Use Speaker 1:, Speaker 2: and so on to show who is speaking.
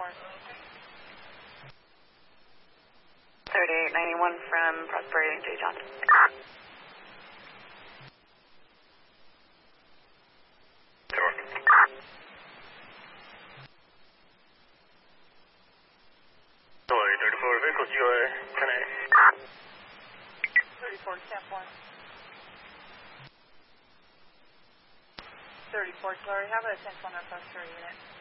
Speaker 1: 3891 from Prosperity and J. Johnson.
Speaker 2: Sorry, 34 vehicle GOA 10A.
Speaker 3: 34, Camp 1. 34, sorry, have a 10-1 request for a unit.